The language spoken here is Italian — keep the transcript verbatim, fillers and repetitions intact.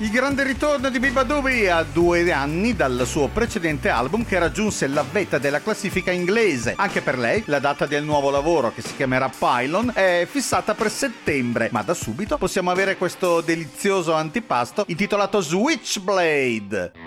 Il grande ritorno di Beba Dooby a due anni dal suo precedente album che raggiunse la vetta della classifica inglese. Anche per lei la data del nuovo lavoro, che si chiamerà Pylon, è fissata per settembre, ma da subito possiamo avere questo delizioso antipasto intitolato Switchblade.